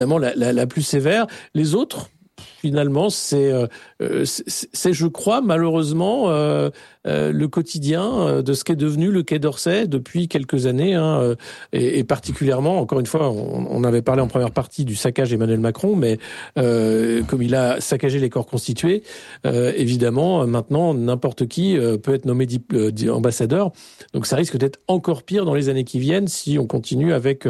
Évidemment, la plus sévère. Les autres, finalement, c'est je crois, malheureusement, le quotidien de ce qu'est devenu le Quai d'Orsay depuis quelques années, et particulièrement, encore une fois, on avait parlé en première partie du saccage d'Emmanuel Macron, mais comme il a saccagé les corps constitués, évidemment, maintenant, n'importe qui peut être nommé ambassadeur. Donc ça risque d'être encore pire dans les années qui viennent si on continue avec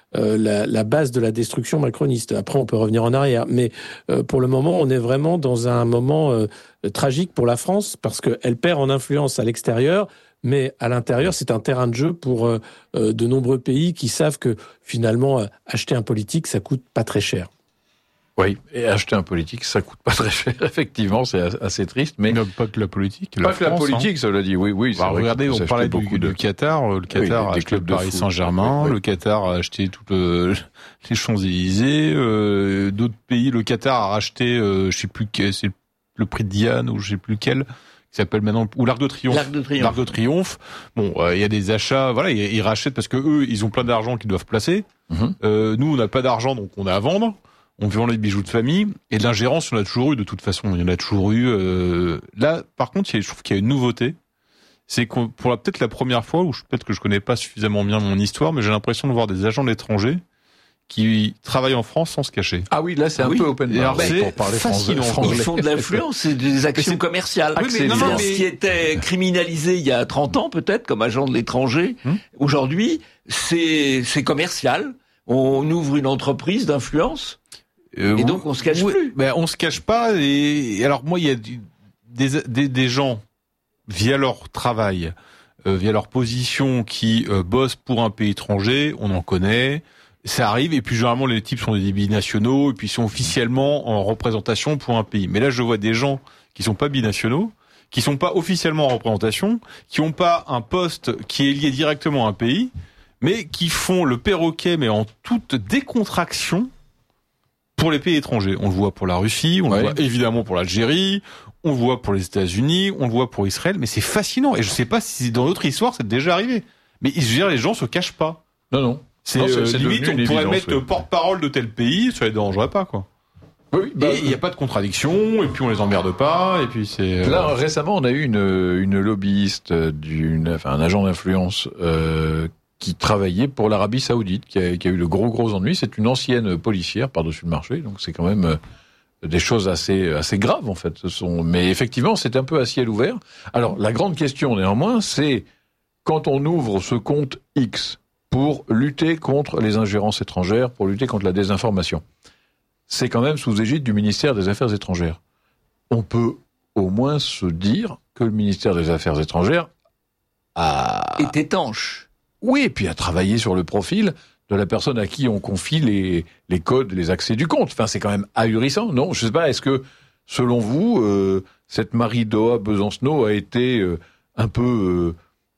la base de la destruction macroniste. Après, on peut revenir en arrière. Mais pour le moment, on est vraiment dans un moment tragique pour la France parce qu'elle perd en influence à l'extérieur, mais à l'intérieur, c'est un terrain de jeu pour de nombreux pays qui savent que finalement, acheter un politique, ça coûte pas très cher. Oui, et acheter un politique, ça coûte pas très cher, effectivement, c'est assez triste. Mais pas que la politique. Pas que la politique, ça l'a dit, oui. Regardez, on parlait du Qatar. Le Qatar a acheté le Paris Saint-Germain, le Qatar a acheté toutes les Champs-Élysées, d'autres pays. Le Qatar a racheté, je sais plus, c'est le prix de Diane, ou je sais plus lequel, qui s'appelle maintenant, ou l'Arc de Triomphe. L'Arc de Triomphe. Bon, il y a des achats, voilà, ils rachètent parce que eux, ils ont plein d'argent qu'ils doivent placer. Nous, on n'a pas d'argent, donc on a à vendre. On vend les bijoux de famille, et de l'ingérence, on a toujours eu de toute façon. Il y en a toujours eu. Là, par contre, je trouve qu'il y a une nouveauté. C'est que pour peut-être la première fois, ou peut-être que je connais pas suffisamment bien mon histoire, mais j'ai l'impression de voir des agents de l'étranger qui travaillent en France sans se cacher. Ah oui, là c'est un peu open bar. C'est fascinant. Ils font de l'influence, c'est des actions commerciales. Ce qui était criminalisé il y a 30 ans peut-être comme agent de l'étranger, aujourd'hui c'est commercial. On ouvre une entreprise d'influence. Et donc on se cache plus. Ben on se cache pas. Et alors moi il y a des gens via leur travail, via leur position qui bossent pour un pays étranger. On en connaît. Ça arrive. Et puis généralement les types sont des binationaux et puis sont officiellement en représentation pour un pays. Mais là je vois des gens qui sont pas binationaux, qui sont pas officiellement en représentation, qui ont pas un poste qui est lié directement à un pays, mais qui font le perroquet mais en toute décontraction. Pour les pays étrangers, on le voit pour la Russie, on le voit évidemment pour l'Algérie, on le voit pour les États-Unis, on le voit pour Israël, mais c'est fascinant. Et je sais pas si dans d'autres histoires c'est déjà arrivé. Mais je veux dire, les gens se cachent pas. Non. C'est limite, on pourrait mettre porte-parole de tel pays, ça les dérangerait pas, quoi. Oui, et il n'y a pas de contradiction, et puis on les emmerde pas, et puis c'est... Là, récemment, on a eu une lobbyiste un agent d'influence, qui travaillait pour l'Arabie Saoudite, qui a eu de gros ennuis. C'est une ancienne policière par-dessus le marché, donc c'est quand même des choses assez graves en fait. Mais effectivement, c'est un peu à ciel ouvert. Alors la grande question néanmoins, c'est quand on ouvre ce compte X pour lutter contre les ingérences étrangères, pour lutter contre la désinformation, c'est quand même sous égide du ministère des Affaires étrangères. On peut au moins se dire que le ministère des Affaires étrangères est étanche. Oui, et puis à travailler sur le profil de la personne à qui on confie les codes, les accès du compte. Enfin, c'est quand même ahurissant, non ? Je sais pas, est-ce que, selon vous, cette Marie Doha Besancenot a été un peu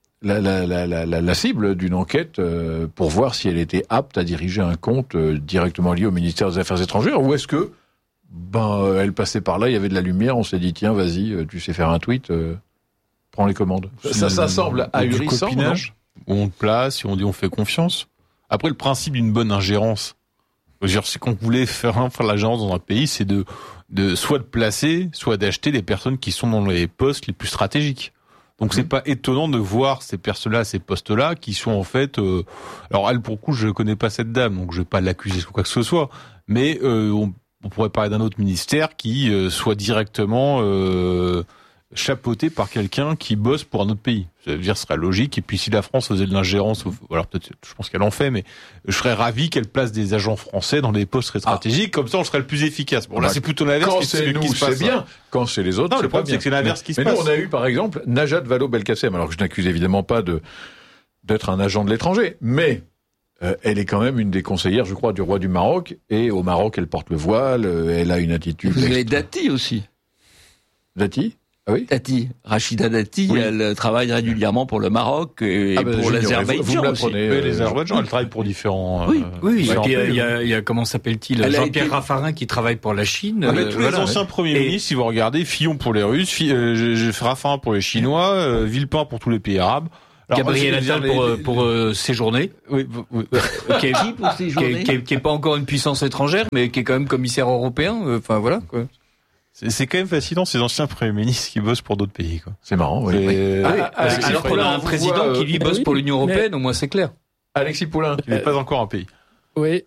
la cible d'une enquête pour voir si elle était apte à diriger un compte directement lié au ministère des Affaires étrangères, ou est-ce que, elle passait par là, il y avait de la lumière, on s'est dit, tiens, vas-y, tu sais faire un tweet, prends les commandes. Ça semble ahurissant, du copinage, où on te place, et on dit on fait confiance. Après, le principe d'une bonne ingérence, c'est qu'on voulait faire l'ingérence dans un pays, c'est de soit de placer, soit d'acheter des personnes qui sont dans les postes les plus stratégiques. Donc c'est pas étonnant de voir ces personnes-là, ces postes-là, qui sont en fait... alors elle, pour le coup, je connais pas cette dame, donc je vais pas l'accuser de quoi que ce soit, mais on pourrait parler d'un autre ministère qui soit directement... chapeauté par quelqu'un qui bosse pour un autre pays. Ça veut dire, ce serait logique. Et puis, si la France faisait de l'ingérence, alors peut-être, je pense qu'elle en fait, mais je serais ravi qu'elle place des agents français dans des postes très stratégiques. Comme ça, on serait le plus efficace. Bon, là, c'est plutôt l'inverse. Quand c'est nous, c'est bien. Quand c'est les autres, c'est pas bien. C'est que c'est l'inverse qui se passe. Mais nous, on a eu, par exemple, Najat Vallaud-Belkacem. Alors que je n'accuse évidemment pas d'être un agent de l'étranger. Mais, elle est quand même une des conseillères, je crois, du roi du Maroc. Et au Maroc, elle porte le voile. Elle a une attitude. Vous avez Dati aussi. Dati? Ah oui. Dati, Rachida Dati, oui. Elle travaille régulièrement pour le Maroc et pour l'Azerbaïdjan aussi. L'Azerbaïdjan, elle travaille pour différents... Oui. Et puis il y a comment s'appelle-t-il, Jean-Pierre Raffarin qui travaille pour la Chine. Tous les anciens premiers ministres, si vous regardez, Fillon pour les Russes, Raffarin pour les Chinois, Villepin pour tous les pays arabes. Gabriel Attal pour séjourner. Oui. Qui pour séjourner ? Qui est pas encore une puissance étrangère, mais qui est quand même commissaire européen. Enfin voilà quoi. C'est quand même fascinant ces anciens premiers ministres qui bossent pour d'autres pays, quoi. C'est marrant, oui. Alors qu'on a un président qui lui bosse pour l'Union européenne, au moins c'est clair. Alexis Poulain, qui n'est pas encore un pays. Oui,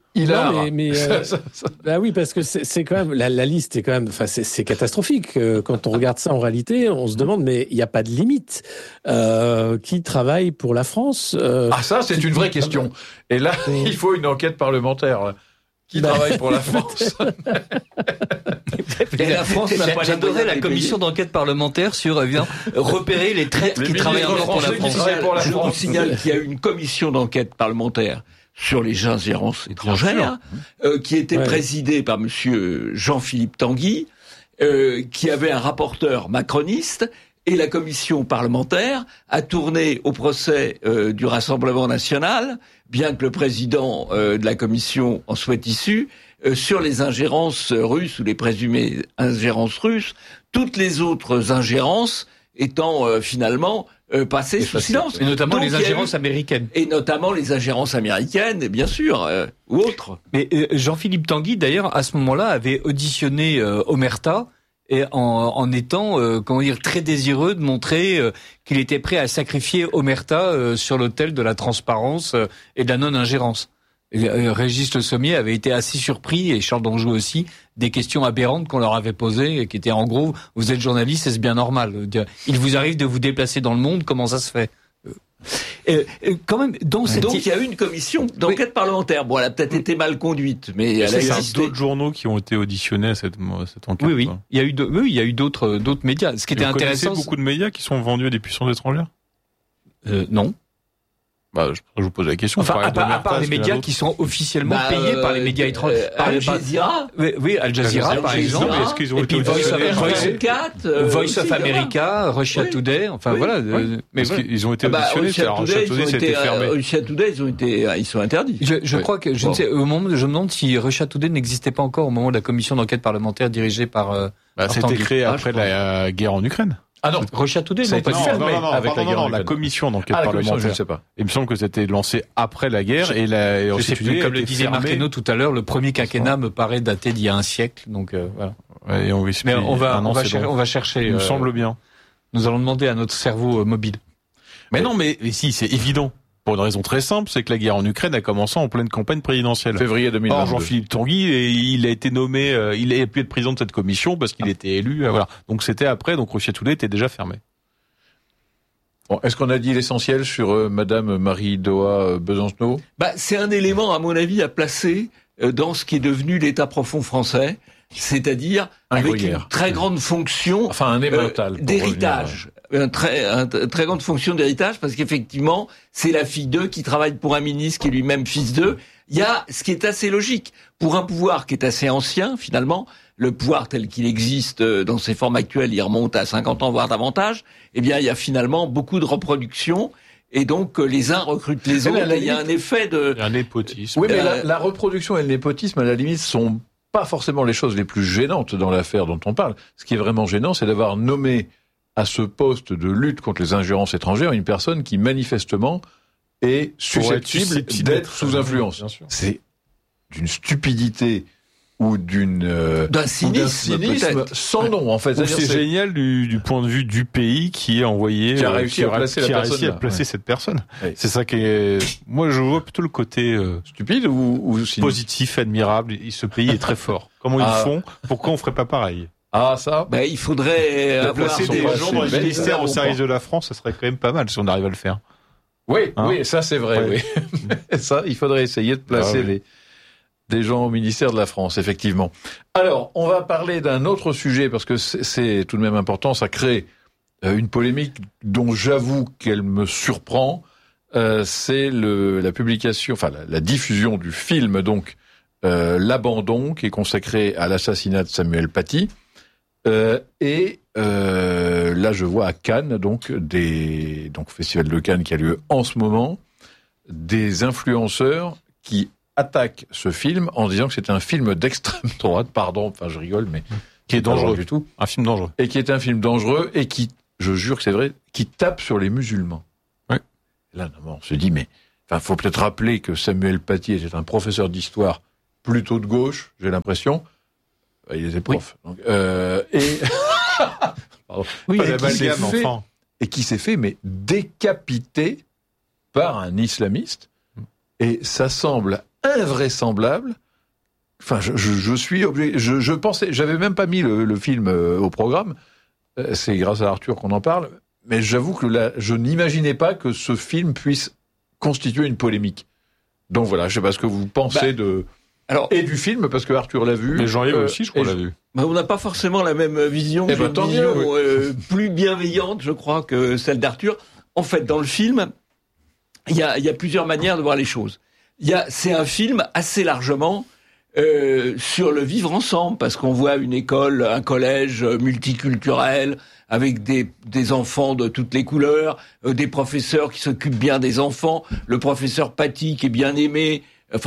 bah oui, parce que c'est quand même la liste est quand même, enfin c'est catastrophique. Quand on regarde ça en réalité, on se demande mais il n'y a pas de limite. Qui travaille pour la France ça c'est une vraie question. Et là, il faut une enquête parlementaire. Qui travaille pour la France? Et la France n'a pas. J'adorais la commission d'enquête parlementaire sur repérer les traîtres qui travaillent encore pour la France. Je vous signale qu'il y a une commission d'enquête parlementaire sur les ingérences étrangères, qui était présidée par monsieur Jean-Philippe Tanguy, qui avait un rapporteur macroniste, et la commission parlementaire a tourné au procès du Rassemblement national, bien que le président de la commission en soit issu, sur les ingérences russes ou les présumées ingérences russes, toutes les autres ingérences étant finalement passées sous silence. Et notamment les ingérences américaines. Et notamment les ingérences américaines, bien sûr, ou autres. Mais Jean-Philippe Tanguy, d'ailleurs, à ce moment-là, avait auditionné Omerta, et en étant très désireux de montrer qu'il était prêt à sacrifier Omerta sur l'autel de la transparence et de la non-ingérence. Régis Le Sommier avait été assez surpris, et Charles d'Anjou aussi, des questions aberrantes qu'on leur avait posées, et qui étaient en gros, vous êtes journaliste, c'est bien normal. Il vous arrive de vous déplacer dans le monde, comment ça se fait ? Quand même, donc il y a eu une commission d'enquête parlementaire. Bon, elle a peut-être été mal conduite, mais elle a existé. D'autres journaux qui ont été auditionnés à cette enquête. Oui. Il y a eu d'autres médias. Ce qui était intéressant. Vous connaissez beaucoup de médias qui sont vendus à des puissances étrangères? Non. Je vous pose la question. Enfin, à part les médias qui sont officiellement payés par les médias étrangers. Al Jazeera. Oui, Al Jazeera, par exemple. Est-ce qu'ils ont été Voice of America, Russia Today, enfin voilà. Mais ils ont été auditionnés. Russia Today, ça a été fermé. Russia Today, ils sont interdits. Je crois que, je ne sais, au moment, je me demande si Russia Today n'existait pas encore au moment de la commission d'enquête parlementaire dirigée par, c'était créé après la guerre en Ukraine. Ah non, Russia Today, non, la commission d'enquête parlementaire. Je ne sais pas. Il me semble que c'était lancé après la guerre je sais plus, comme le disait Marc Hainaut tout à l'heure, le premier quinquennat me paraît daté d'il y a un siècle, donc voilà. Ouais, et on va chercher. Il me semble bien. Nous allons demander à notre cerveau mobile. Mais non, mais si, c'est évident. Pour une raison très simple, c'est que la guerre en Ukraine a commencé en pleine campagne présidentielle. Février 2022. Or, Jean-Philippe Tanguy, il a été nommé, il a pu être président de cette commission parce qu'il était élu, voilà. Donc c'était après, donc Russia Today était déjà fermé. Bon, est-ce qu'on a dit l'essentiel sur Madame Marie-Doa Besancenot ? C'est un élément, à mon avis, à placer dans ce qui est devenu l'État profond français, c'est-à-dire avec une très grande fonction d'héritage. Une très grande fonction d'héritage, parce qu'effectivement, c'est la fille d'eux qui travaille pour un ministre qui est lui-même fils d'eux. Il y a ce qui est assez logique. Pour un pouvoir qui est assez ancien, finalement, le pouvoir tel qu'il existe dans ses formes actuelles, il remonte à 50 ans, voire davantage, eh bien, il y a finalement beaucoup de reproduction. Et donc, les uns recrutent les autres, et il y a un effet de... Un népotisme. Oui, mais la reproduction et le népotisme, à la limite, sont pas forcément les choses les plus gênantes dans l'affaire dont on parle. Ce qui est vraiment gênant, c'est d'avoir nommé à ce poste de lutte contre les ingérences étrangères une personne qui manifestement est susceptible d'être sous influence. C'est d'une stupidité ou d'un cynisme sans nom, en fait. C'est génial du point de vue du pays qui est envoyé, qui a réussi à placer cette personne. Oui. C'est ça qui est. Moi, je vois plutôt le côté stupide ou positif, admirable. Ce pays est très fort. Comment ils font? Pourquoi on ferait pas pareil? Ça. Il faudrait placer des gens dans les ministères au service de la France, ça serait quand même pas mal si on arrive à le faire. Oui, ça c'est vrai. Oui. Ça, il faudrait essayer de placer des gens au ministère de la France, effectivement. Alors, on va parler d'un autre sujet, parce que c'est tout de même important, ça crée une polémique dont j'avoue qu'elle me surprend. C'est la publication, enfin la diffusion du film, donc L'Abandon, qui est consacré à l'assassinat de Samuel Paty. Là, je vois à Cannes, donc Festival de Cannes qui a lieu en ce moment, des influenceurs qui attaquent ce film en disant que c'est un film d'extrême droite, je rigole, mais qui est dangereux du tout. Un film dangereux. Et qui est un film dangereux et qui, je jure que c'est vrai, qui tape sur les musulmans. Ouais. Là, on se dit, mais faut peut-être rappeler que Samuel Paty était un professeur d'histoire plutôt de gauche, j'ai l'impression. Il était prof. Oui. Donc, pardon. Oui, et qui s'est fait mais décapiter par un islamiste. Et ça semble invraisemblable. Enfin, je suis obligé. Je pensais, j'avais même pas mis le film au programme. C'est grâce à Arthur qu'on en parle. Mais j'avoue que là, je n'imaginais pas que ce film puisse constituer une polémique. Donc voilà, je sais pas ce que vous pensez et du film, parce que Arthur l'a vu. Mais Jean-Yves aussi, je crois, l'a vu. On n'a pas forcément la même vision. Plus bienveillante, je crois, que celle d'Arthur. En fait, dans le film, il y a plusieurs manières de voir les choses. C'est un film assez largement sur le vivre ensemble, parce qu'on voit une école, un collège multiculturel, avec des enfants de toutes les couleurs, des professeurs qui s'occupent bien des enfants, le professeur Paty qui est bien aimé,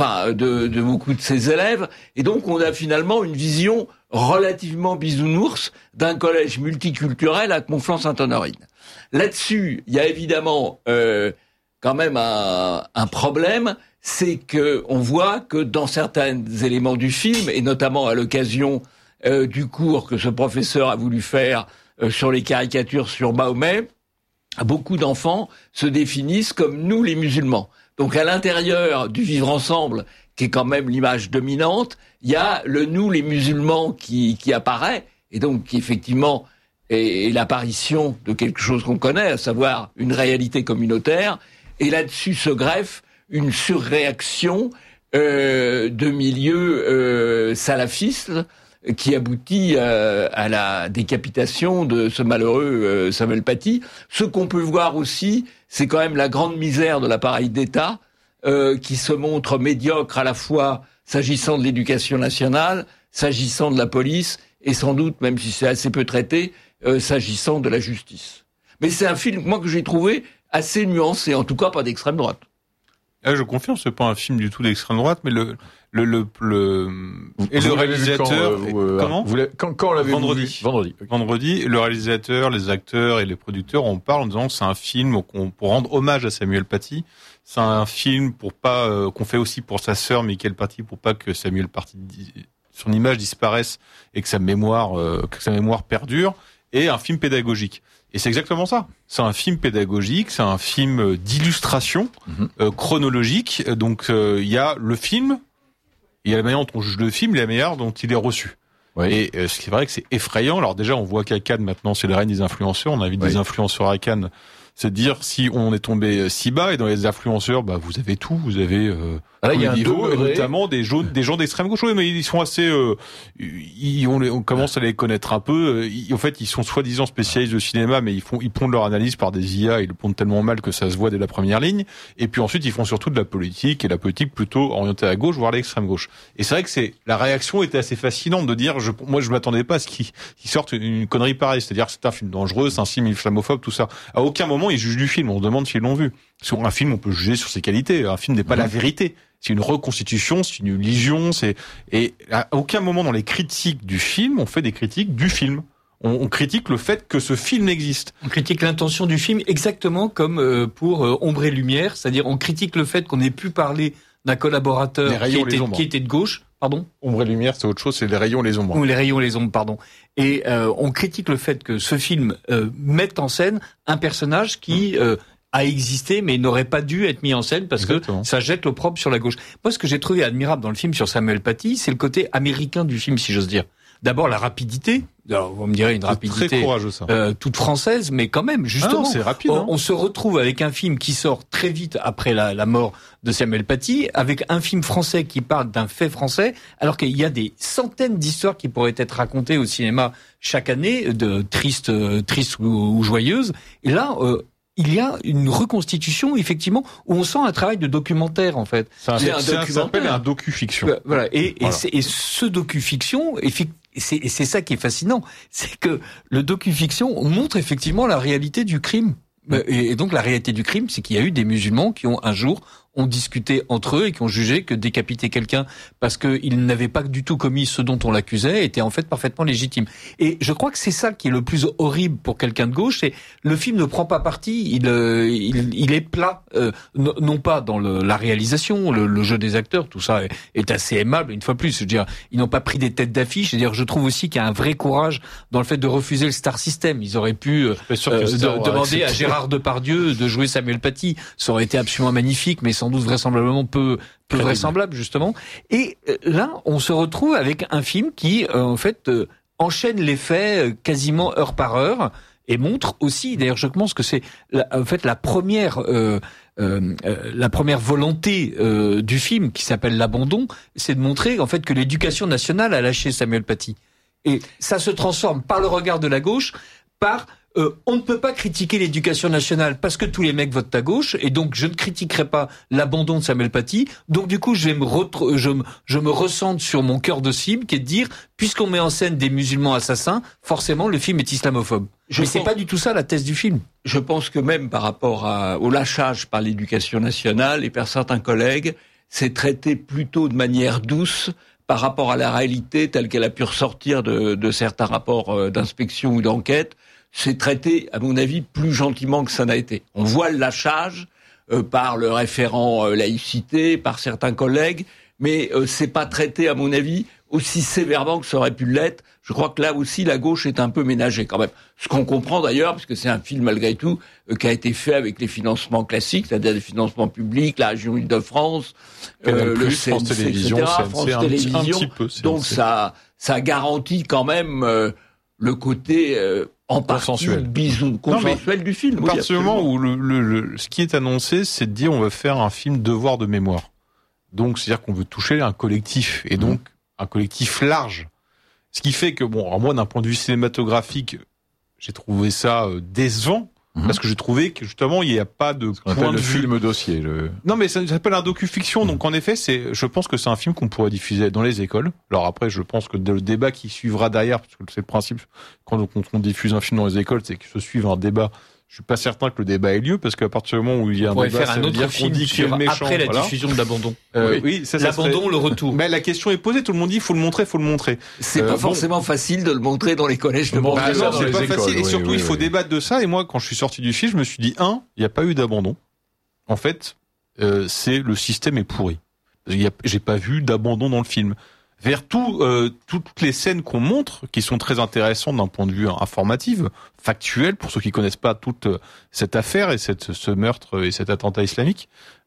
de beaucoup de ses élèves, et donc on a finalement une vision relativement bisounours d'un collège multiculturel à Conflans-Sainte-Honorine. Là-dessus, il y a évidemment quand même un problème, c'est que on voit que dans certains éléments du film, et notamment à l'occasion du cours que ce professeur a voulu faire sur les caricatures sur Mahomet, beaucoup d'enfants se définissent comme nous les musulmans. Donc à l'intérieur du vivre ensemble, qui est quand même l'image dominante, il y a le nous les musulmans qui apparaît, et donc qui effectivement est l'apparition de quelque chose qu'on connaît, à savoir une réalité communautaire, et là-dessus se greffe une surréaction de milieux salafistes qui aboutit à la décapitation de ce malheureux Samuel Paty. Ce qu'on peut voir aussi, c'est quand même la grande misère de l'appareil d'État qui se montre médiocre à la fois s'agissant de l'éducation nationale, s'agissant de la police et sans doute, même si c'est assez peu traité, s'agissant de la justice. Mais c'est un film, moi, que j'ai trouvé assez nuancé, en tout cas pas d'extrême droite. Je confirme, c'est pas un film du tout d'extrême droite, mais le réalisateur, quand on l'avait vu? Vendredi, le réalisateur, les acteurs et les producteurs en parlent en disant que c'est un film pour rendre hommage à Samuel Paty. C'est un film qu'on fait aussi pour sa sœur Michael Paty, pour pas que Samuel Paty, son image disparaisse et que sa mémoire perdure, et un film pédagogique. Et c'est exactement ça. C'est un film pédagogique, c'est un film d'illustration chronologique. Donc il y a le film, il y a la manière dont on juge le film, et la manière dont il est reçu. Oui. Et ce qui est vrai que c'est effrayant. Alors déjà, on voit qu'à Cannes maintenant, c'est le règne des influenceurs. On invite des influenceurs à Cannes. C'est dire si on est tombé si bas, et dans les influenceurs, vous avez tout, vous avez il y a niveaux, notamment des gens d'extrême gauche, mais ils sont assez on commence à les connaître un peu. En fait, ils sont soi-disant spécialistes de cinéma, mais ils pondent leur analyse par des IA, ils le pondent tellement mal que ça se voit dès la première ligne. Et puis ensuite, ils font surtout de la politique, et la politique plutôt orientée à gauche, voire à l'extrême gauche. Et c'est vrai que la réaction était assez fascinante de dire, moi je m'attendais pas à ce qu'ils sortent une connerie pareille, c'est-à-dire que c'est un film dangereux, c'est un film islamophobe, tout ça. À aucun moment ils jugent du film, on se demande s'ils l'ont vu. Sur un film, on peut juger sur ses qualités. Un film n'est pas la vérité. C'est une reconstitution, c'est une illusion, et à aucun moment dans les critiques du film, on fait des critiques du film. On critique le fait que ce film existe. On critique l'intention du film exactement comme pour Ombre et Lumière, c'est-à-dire on critique le fait qu'on ait pu parler d'un collaborateur qui était de gauche. Pardon ? Ombre et Lumière, c'est autre chose, c'est les rayons et les ombres. Ou les rayons et les ombres, pardon. Et on critique le fait que ce film mette en scène un personnage qui a existé, mais n'aurait pas dû être mis en scène parce que ça jette l'opprobre sur la gauche. Moi, ce que j'ai trouvé admirable dans le film sur Samuel Paty, c'est le côté américain du film, si j'ose dire. D'abord, la rapidité. Alors, vous me direz une rapidité très courageux, ça. Toute française, mais quand même, justement, c'est rapide, on se retrouve avec un film qui sort très vite après la mort de Samuel Paty, avec un film français qui parle d'un fait français, alors qu'il y a des centaines d'histoires qui pourraient être racontées au cinéma chaque année, de tristes ou joyeuses. Et là, il y a une reconstitution, effectivement, où on sent un travail de documentaire, en fait. Ça s'appelle un docu-fiction. Voilà. Et ce docu-fiction, c'est ça qui est fascinant, c'est que le docu-fiction montre effectivement la réalité du crime. Et donc la réalité du crime, c'est qu'il y a eu des musulmans qui ont un jour ont discuté entre eux et qui ont jugé que décapiter quelqu'un parce qu'il n'avait pas du tout commis ce dont on l'accusait était en fait parfaitement légitime. Et je crois que c'est ça qui est le plus horrible pour quelqu'un de gauche, c'est le film ne prend pas parti, il est plat, non pas dans la réalisation, le jeu des acteurs, tout ça est assez aimable, une fois plus, je veux dire, ils n'ont pas pris des têtes d'affiche, c'est-à-dire je trouve aussi qu'il y a un vrai courage dans le fait de refuser le Star System. Ils auraient pu demander à Gérard Depardieu de jouer Samuel Paty, ça aurait été absolument magnifique, mais sans doute vraisemblablement peu vraisemblable justement. Et là, on se retrouve avec un film qui en fait enchaîne les faits quasiment heure par heure et montre aussi, d'ailleurs je pense que c'est en fait la première volonté du film qui s'appelle l'abandon, c'est de montrer en fait que l'éducation nationale a lâché Samuel Paty. Et ça se transforme par le regard de la gauche par on ne peut pas critiquer l'éducation nationale parce que tous les mecs votent à gauche et donc je ne critiquerai pas l'abandon de Samuel Paty. Donc du coup, je me recentre sur mon cœur de cible qui est de dire puisqu'on met en scène des musulmans assassins, forcément le film est islamophobe. Mais c'est pas du tout ça la thèse du film. Je pense que même par rapport au lâchage par l'éducation nationale et par certains collègues, c'est traité plutôt de manière douce par rapport à la réalité telle qu'elle a pu ressortir de certains rapports d'inspection ou d'enquête. C'est traité, à mon avis, plus gentiment que ça n'a été. On voit le lâchage par le référent laïcité, par certains collègues, mais c'est pas traité, à mon avis, aussi sévèrement que ça aurait pu l'être. Je crois que là aussi, la gauche est un peu ménagée quand même. Ce qu'on comprend d'ailleurs, parce que c'est un film malgré tout qui a été fait avec les financements classiques, c'est-à-dire des financements publics, la région Île-de-France, le CNC, France Télévisions, etc., France Télévisions. Un petit peu, donc ça garantit quand même le côté en partie consensuel du film. À partir du moment où ce qui est annoncé, c'est de dire on va faire un film devoir de mémoire. Donc c'est-à-dire qu'on veut toucher un collectif et donc un collectif large. Ce qui fait que alors moi d'un point de vue cinématographique, j'ai trouvé ça décevant. Parce que j'ai trouvé que justement il n'y a pas de point de vue. Film dossier. Non mais ça s'appelle un docu-fiction, donc en effet je pense que c'est un film qu'on pourrait diffuser dans les écoles. Alors après je pense que le débat qui suivra derrière, parce que c'est le principe quand on diffuse un film dans les écoles, c'est que se suive un débat. Je suis pas certain que le débat ait lieu parce qu'à partir du moment où il y a un débat, ça veut dire qu'on dit qu'il est méchant après la diffusion de l'abandon. Oui, l'abandon, le retour. Mais la question est posée, tout le monde dit il faut le montrer. C'est pas forcément facile de le montrer dans les collèges de banlieue. Non, c'est pas facile et surtout il faut débattre de ça et moi quand je suis sorti du film, je me suis dit il n'y a pas eu d'abandon. En fait, c'est le système est pourri. J'ai pas vu d'abandon dans le film. Vers toutes les scènes qu'on montre, qui sont très intéressantes d'un point de vue informatif, factuel, pour ceux qui connaissent pas toute cette affaire et ce meurtre et cet attentat islamique,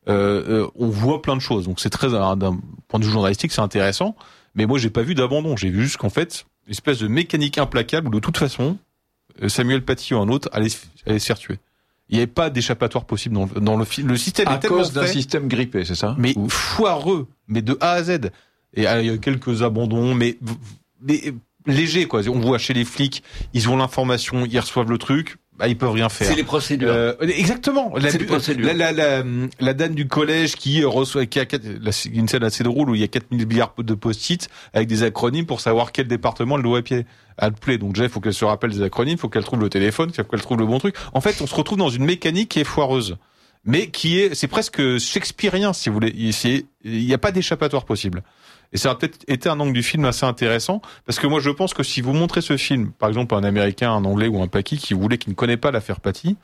on voit plein de choses. Donc c'est très, d'un point de vue journalistique, c'est intéressant. Mais moi, j'ai pas vu d'abandon. J'ai vu juste qu'en fait, une espèce de mécanique implacable où de toute façon, Samuel Paty ou un autre allait se faire tuer. Il n'y avait pas d'échappatoire possible dans le film. Le système est tellement à cause d'un système grippé, c'est ça? Mais foireux, mais de A à Z. Et il y a quelques abandons, mais légers, quoi. On voit chez les flics, ils ont l'information, ils reçoivent le truc, ils peuvent rien faire. C'est les procédures. Exactement. C'est les procédures. La dame du collège qui reçoit, une scène assez drôle où il y a 4000 milliards de post-it avec des acronymes pour savoir quel département elle doit appeler. Donc déjà, il faut qu'elle se rappelle des acronymes, il faut qu'elle trouve le téléphone, il faut qu'elle trouve le bon truc. En fait, on se retrouve dans une mécanique qui est foireuse. Mais c'est presque shakespearien, si vous voulez. Il n'y a pas d'échappatoire possible. Et ça a peut-être été un angle du film assez intéressant, parce que moi je pense que si vous montrez ce film, par exemple à un Américain, un Anglais ou un Paki qui ne connaît pas l'affaire Paty,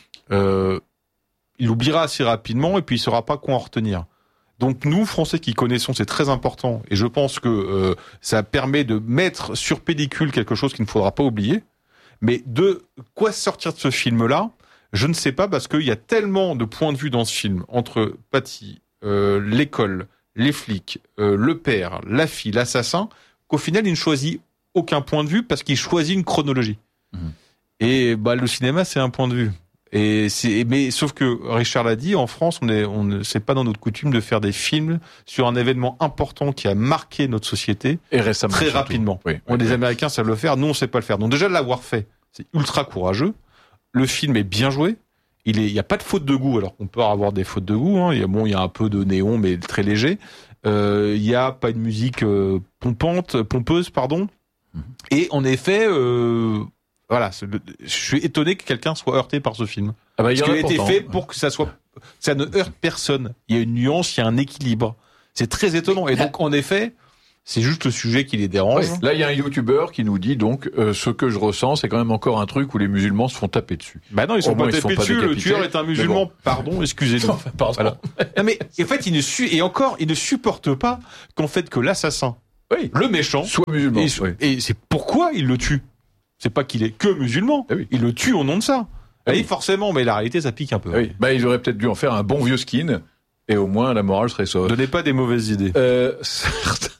il oubliera assez rapidement et puis il ne saura pas quoi en retenir. Donc nous, Français qui connaissons, c'est très important, et je pense que ça permet de mettre sur pellicule quelque chose qu'il ne faudra pas oublier. Mais de quoi sortir de ce film-là, je ne sais pas, parce qu'il y a tellement de points de vue dans ce film, entre Paty, l'école, les flics, le père, la fille, l'assassin, qu'au final, il ne choisit aucun point de vue parce qu'il choisit une chronologie. Et le cinéma, c'est un point de vue. Mais sauf que Richard l'a dit, en France, c'est pas dans notre coutume de faire des films sur un événement important qui a marqué notre société et récemment, très rapidement. Les Américains savent le faire, nous on sait pas le faire. Donc déjà de l'avoir fait, c'est ultra courageux. Le film est bien joué. Il y a pas de faute de goût, alors qu'on peut avoir des fautes de goût. Hein. Il y a un peu de néon, mais très léger. Il y a pas une musique pompeuse, pardon. Et en effet, je suis étonné que quelqu'un soit heurté par ce film. Parce qu'il a été fait pour que ça soit ça ne heurte personne. Il y a une nuance, il y a un équilibre. C'est très étonnant. Et donc, en effet, c'est juste le sujet qui les dérange. Ouais. Là, il y a un YouTuber qui nous dit donc ce que je ressens, c'est quand même encore un truc où les musulmans se font taper dessus. Bah non, ils sont pas tapés dessus. Le tueur est un musulman. Bon. Pardon, excusez-nous. Pardon. Voilà. Non mais en fait, il ne supporte pas qu'en fait que l'assassin, le méchant, soit musulman. Et c'est pourquoi il le tue. C'est pas qu'il est que musulman. Ah oui. Il le tue au nom de ça. Ah oui. Et forcément, mais la réalité, ça pique un peu. Ah oui. Bah, ils auraient peut-être dû en faire un bon vieux skin, et au moins la morale serait sauve. Donnez pas des mauvaises idées. Certes.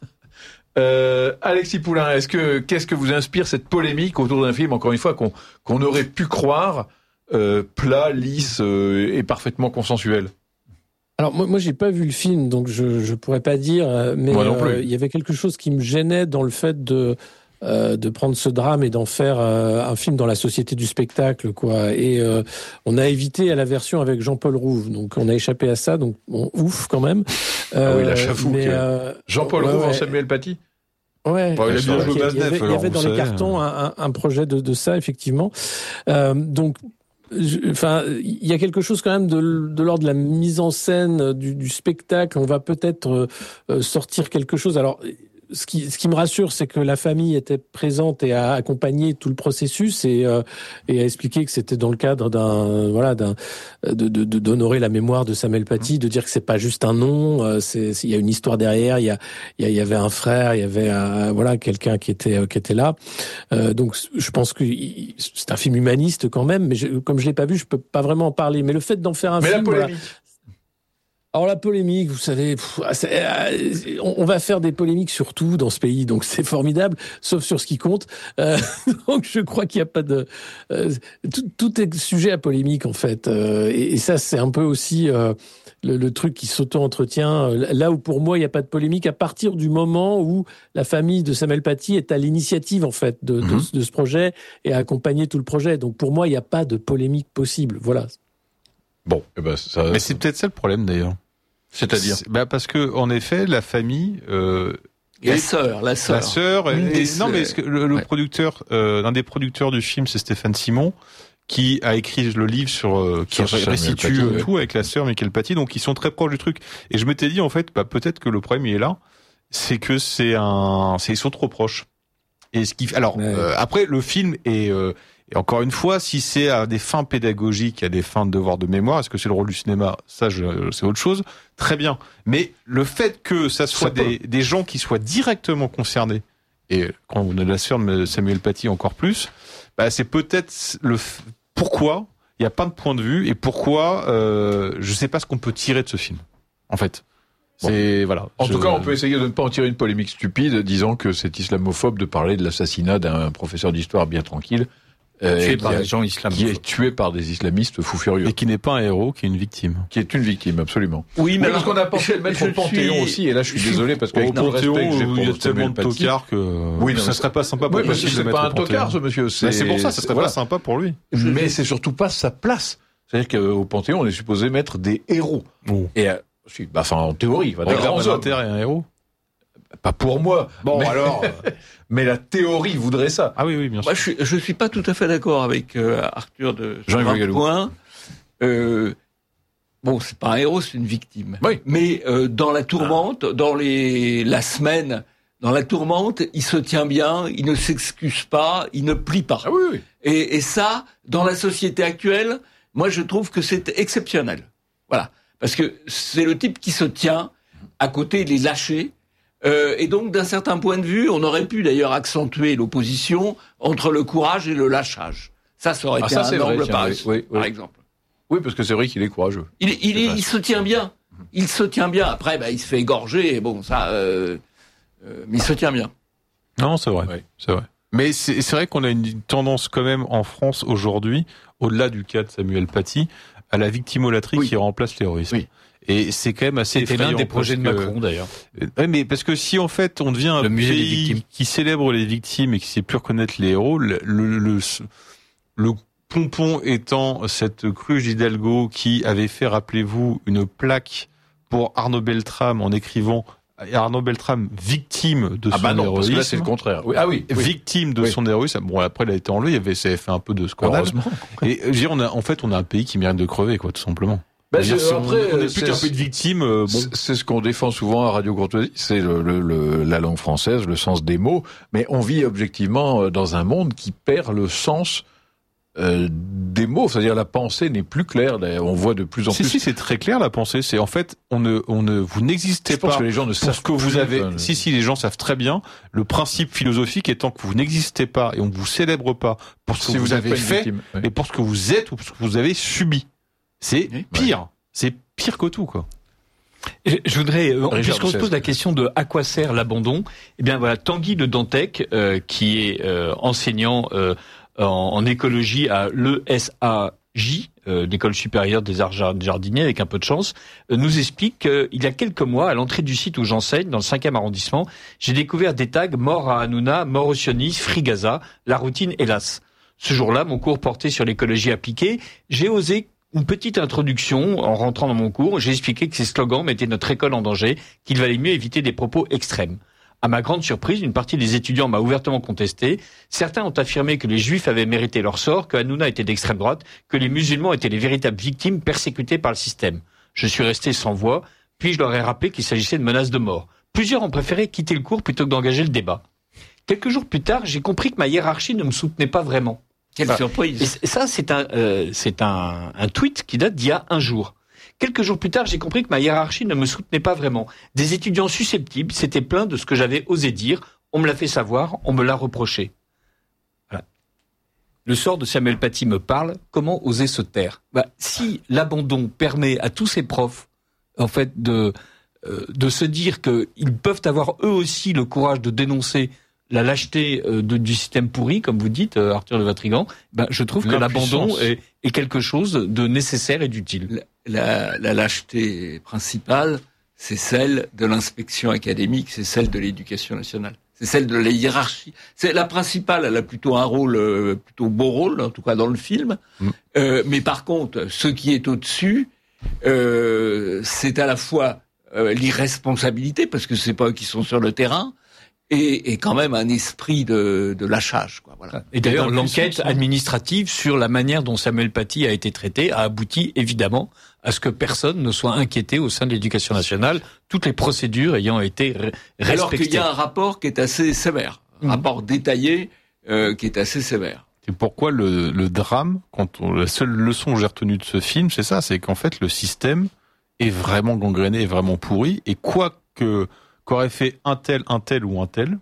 Alexis Poulain, qu'est-ce que vous inspire cette polémique autour d'un film, encore une fois, qu'on aurait pu croire plat, lisse et parfaitement consensuel? Alors moi j'ai pas vu le film, donc je pourrais pas dire, mais il y avait quelque chose qui me gênait dans le fait de prendre ce drame et d'en faire un film dans la société du spectacle, quoi. Et on a évité à la version avec Jean-Paul Rouve, donc on a échappé à ça, donc ouf quand même. Oui, là, j'avoue que Jean-Paul Rouve en Samuel Paty. Ouais, il y avait dans les cartons un projet de ça, effectivement. Donc, enfin, il y a quelque chose quand même de l'ordre de la mise en scène du spectacle. On va peut-être sortir quelque chose. Alors, ce qui me rassure, c'est que la famille était présente et a accompagné tout le processus et a expliqué que c'était dans le cadre d'honorer la mémoire de Samuel Paty, de dire que c'est pas juste un nom, il y a une histoire derrière, il y avait un frère, il y avait quelqu'un qui était là. Donc je pense que c'est un film humaniste quand même, mais comme je l'ai pas vu, je peux pas vraiment en parler. Mais le fait d'en faire un film, la polémique. Alors la polémique, vous savez, on va faire des polémiques sur tout dans ce pays, donc c'est formidable, sauf sur ce qui compte. Donc je crois qu'il n'y a pas de... tout est sujet à polémique en fait. Et ça c'est un peu aussi le truc qui s'auto-entretient. Là où pour moi il n'y a pas de polémique, à partir du moment où la famille de Samuel Paty est à l'initiative en fait de ce projet et a accompagné tout le projet. Donc pour moi il n'y a pas de polémique possible. Voilà. Bon, ça... Mais c'est peut-être ça le problème d'ailleurs. C'est-à-dire parce que en effet, la famille la sœur. Non, mais le producteur, l'un des producteurs du film, c'est Stéphane Simon, qui a écrit le livre qui restitue tout avec la sœur Michael Paty, donc ils sont très proches du truc. Et je m'étais dit en fait, peut-être que le problème il est là, c'est que ils sont trop proches. Et après le film est et encore une fois, si c'est à des fins pédagogiques, à des fins de devoir de mémoire, est-ce que c'est le rôle du cinéma? Ça, c'est autre chose. Très bien. Mais le fait que ça soit des gens qui soient directement concernés, et quand on a la sœur de Samuel Paty encore plus, c'est peut-être pourquoi il n'y a pas de point de vue et pourquoi je sais pas ce qu'on peut tirer de ce film, en fait. Voilà. En tout cas, on peut essayer de ne pas en tirer une polémique stupide, disant que c'est islamophobe de parler de l'assassinat d'un professeur d'histoire bien tranquille. Tué par des gens islamistes. Qui est tué par des islamistes fous furieux. Et qui n'est pas un héros, qui est une victime. Qui est une victime, absolument. Oui, mais parce qu'on a pensé le mettre au Panthéon aussi, et là je suis désolé parce qu'avec tout le respect que j'ai pour il y a tellement de tocards que ça serait pas sympa pour lui. Oui, parce que c'est pas un tocard, ce monsieur. C'est pour ça, ça serait pas sympa pour lui. Mais c'est surtout pas sa place. C'est-à-dire qu'au Panthéon, on est supposé mettre des héros. Et, en théorie. Inter est un héros. Pas pour moi. Bon, mais alors. Mais la théorie voudrait ça. Ah oui, bien sûr. Moi, je suis pas tout à fait d'accord avec Arthur de Jean-Yves Point. Bon, c'est pas un héros, c'est une victime. Oui. Mais dans la tourmente, dans la semaine, dans la tourmente, il se tient bien, il ne s'excuse pas, il ne plie pas. Ah oui. Et ça, dans la société actuelle, moi, je trouve que c'est exceptionnel. Voilà. Parce que c'est le type qui se tient à côté des lâchés. Et donc, d'un certain point de vue, on aurait pu d'ailleurs accentuer l'opposition entre le courage et le lâchage. Ça aurait été un angle par exemple. Oui, parce que c'est vrai qu'il est courageux. Il se tient bien. Il se tient bien. Après, il se fait égorger. Et bon, ça. Mais il se tient bien. Non, c'est vrai. Oui. C'est vrai. Mais c'est vrai qu'on a une tendance quand même en France aujourd'hui, au-delà du cas de Samuel Paty, à la victimolatrie qui remplace l'héroïsme. Oui. Et c'est quand même assez effrayant. C'était l'un des projets de Macron, d'ailleurs. Oui, mais parce que si en fait on devient un pays qui célèbre les victimes et qui sait plus reconnaître les héros, le pompon étant cette cruche d'Hidalgo qui avait fait, rappelez-vous, une plaque pour Arnaud Beltrame en écrivant Arnaud Beltrame victime de son héroïsme. Parce que là c'est le contraire. Victime de son héroïsme. Bon, après il a été enlevé, ça avait fait un peu de scandale. Heureusement. Et on a un pays qui mérite de crever, quoi, tout simplement. Ben, après, on est plus qu'un peu de victime. C'est ce qu'on défend souvent à Radio Courtoisie, c'est la langue française, le sens des mots. Mais on vit objectivement dans un monde qui perd le sens des mots, c'est-à-dire la pensée n'est plus claire. On voit de plus en plus. Si, c'est très clair la pensée. C'est en fait, vous n'existez pas. Je pense que les gens ne savent ce que vous avez. Si, les gens savent très bien. Le principe philosophique étant que vous n'existez pas et on ne vous célèbre pas pour ce que vous avez fait, mais pour ce que vous êtes ou pour ce que vous avez subi. C'est pire. Ouais. C'est pire que tout, quoi. Je voudrais, puisqu'on se pose la question de à quoi sert l'abandon, eh bien voilà, Tanguy de Dantec, qui est enseignant en écologie à l'ESAJ, l'École supérieure des arts jardiniers, avec un peu de chance, nous explique qu'il y a quelques mois, à l'entrée du site où j'enseigne, dans le 5e arrondissement, j'ai découvert des tags « Mort à Hanouna, mort aux sionistes, Free Gaza, la routine hélas ». Ce jour-là, mon cours portait sur l'écologie appliquée. J'ai osé une petite introduction en rentrant dans mon cours. J'ai expliqué que ces slogans mettaient notre école en danger, qu'il valait mieux éviter des propos extrêmes. À ma grande surprise, une partie des étudiants m'a ouvertement contesté. Certains ont affirmé que les juifs avaient mérité leur sort, que Hanouna était d'extrême droite, que les musulmans étaient les véritables victimes persécutées par le système. Je suis resté sans voix, puis je leur ai rappelé qu'il s'agissait de menaces de mort. Plusieurs ont préféré quitter le cours plutôt que d'engager le débat. Quelques jours plus tard, j'ai compris que ma hiérarchie ne me soutenait pas vraiment. Quelle surprise. Et ça, c'est un tweet qui date d'il y a un jour. Quelques jours plus tard, j'ai compris que ma hiérarchie ne me soutenait pas vraiment. Des étudiants susceptibles s'étaient plaints de ce que j'avais osé dire. On me l'a fait savoir, on me l'a reproché. Voilà. Le sort de Samuel Paty me parle. Comment oser se taire ? Si l'abandon permet à tous ces profs, en fait, de se dire qu'ils peuvent avoir eux aussi le courage de dénoncer la lâcheté du système pourri, comme vous dites, Arthur de Vatrigan, je trouve que l'abandon est quelque chose de nécessaire et d'utile. La lâcheté principale, c'est celle de l'inspection académique, c'est celle de l'éducation nationale, c'est celle de la hiérarchie. C'est la principale, elle a plutôt un rôle, plutôt beau rôle, en tout cas dans le film. Mais par contre, ce qui est au-dessus, c'est à la fois l'irresponsabilité, parce que c'est pas eux qui sont sur le terrain, et quand même un esprit de lâchage, quoi. Voilà. Et d'ailleurs, l'enquête administrative sur la manière dont Samuel Paty a été traité a abouti évidemment à ce que personne ne soit inquiété au sein de l'éducation nationale, toutes les procédures ayant été respectées. Alors qu'il y a un rapport qui est assez sévère, un rapport détaillé qui est assez sévère. Et pourquoi le drame, la seule leçon que j'ai retenue de ce film, c'est ça, c'est qu'en fait le système est vraiment gangréné, est vraiment pourri, et qu'aurait fait un tel ou un tel,